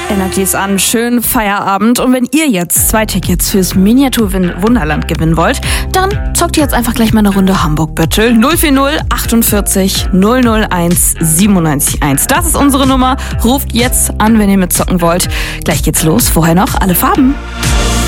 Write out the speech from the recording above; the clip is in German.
Energy ist an, schönen Feierabend. Und wenn ihr jetzt 2 Tickets fürs Miniatur-Wunderland gewinnen wollt, dann zockt ihr jetzt einfach gleich mal eine Runde Hamburg-Battle. 040 48 001 97 1. Das ist unsere Nummer. Ruft jetzt an, wenn ihr mitzocken wollt. Gleich geht's los. Vorher noch alle Farben.